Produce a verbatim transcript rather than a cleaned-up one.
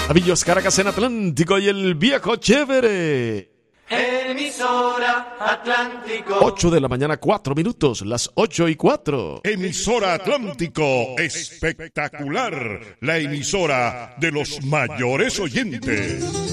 Avillos, Caracas en Atlántico y el viejo chévere. Emisora Atlántico. ocho de la mañana, cuatro minutos, las ocho y cuatro. Emisora Atlántico, espectacular, la emisora de los mayores oyentes.